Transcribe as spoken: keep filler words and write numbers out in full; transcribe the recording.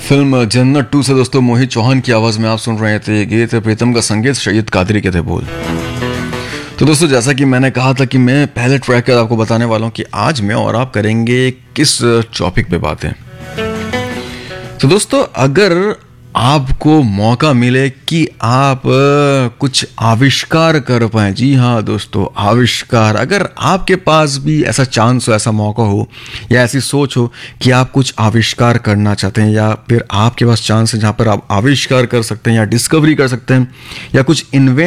Film जन्नत to से दोस्तों मोहित चौहान की आवाज में आप सुन रहे थे गीत, प्रीतम का संगीत, सैयद कादरी के थे बोल। तो दोस्तों जैसा कि मैंने कहा था कि मैं पहले ट्रैक का आपको बताने वाला हूं कि आज मैं और आप करेंगे किस टॉपिक पे बातें। तो दोस्तों अगर आपको मौका मिले कि आप कुछ आविष्कार कर पाए, जी हाँ दोस्तों आविष्कार, अगर आपके पास भी ऐसा चांस हो, ऐसा मौका हो या ऐसी सोच हो कि आप कुछ आविष्कार करना चाहते हैं या फिर आपके पास चांस है जहाँ पर आप आविष्कार कर सकते हैं या डिस्कवरी कर सकते हैं या कुछ इन्वेंट